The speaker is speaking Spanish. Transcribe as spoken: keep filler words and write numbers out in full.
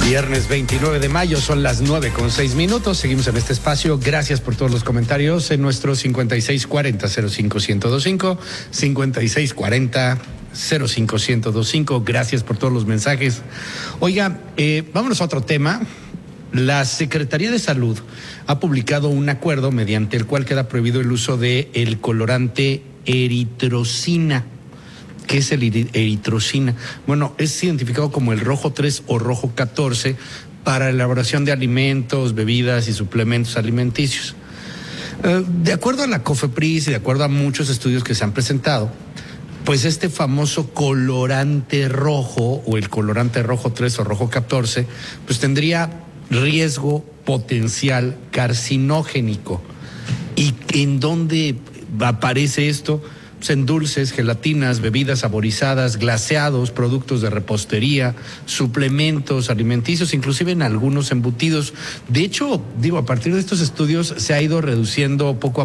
Viernes veintinueve de mayo, son las nueve con seis minutos. Seguimos en este espacio. Gracias por todos los comentarios en nuestro cincuenta y seis cuarenta cero cinco ciento veinticinco, cincuenta y seis cuarenta cero cinco ciento veinticinco. Gracias por todos los mensajes. Oiga, eh, vámonos a otro tema. La Secretaría de Salud ha publicado un acuerdo mediante el cual queda prohibido el uso de el colorante eritrocina. ¿Qué es el eritrocina? Bueno, es identificado como el rojo tres o rojo catorce para la elaboración de alimentos, bebidas y suplementos alimenticios. Eh, de acuerdo a la COFEPRIS y de acuerdo a muchos estudios que se han presentado, pues este famoso colorante rojo o el colorante rojo tres o rojo catorce, pues tendría riesgo potencial carcinogénico. ¿Y en dónde aparece esto? Pues en dulces, gelatinas, bebidas saborizadas, glaseados, productos de repostería, suplementos alimenticios, inclusive en algunos embutidos. De hecho, digo, a partir de estos estudios se ha ido reduciendo poco a